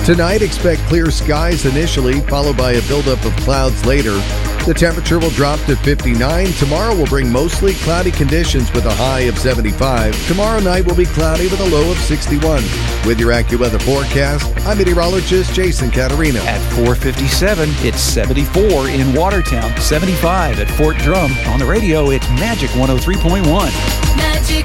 Tonight, expect clear skies initially, followed by a buildup of clouds later. The temperature will drop to 59. Tomorrow will bring mostly cloudy conditions with a high of 75. Tomorrow night will be cloudy with a low of 61. With your AccuWeather forecast, I'm meteorologist Jason Caterina. At 4:57, it's 74 in Watertown, 75 at Fort Drum. On the radio, it's Magic 103.1.